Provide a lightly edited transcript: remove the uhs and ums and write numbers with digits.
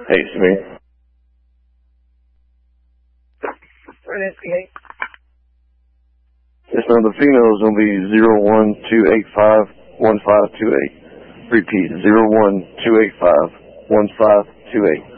Hey, it's me. Investigate. Yes, ma'am. The female is going to be 01285-1528. Repeat, 01285-1528.